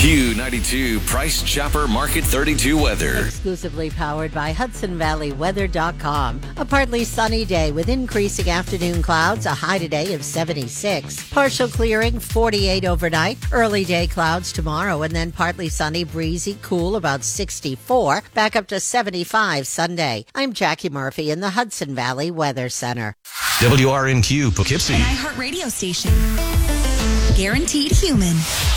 Q92 Price Chopper Market 32 weather. Exclusively powered by HudsonValleyWeather.com. A partly sunny day with increasing afternoon clouds, a high today of 76. Partial clearing, 48 overnight. Early day clouds tomorrow, and then partly sunny, breezy, cool, about 64. Back up to 75 Sunday. I'm Jackie Murphy in the Hudson Valley Weather Center. WRNQ Poughkeepsie. An iHeart radio station. Guaranteed human.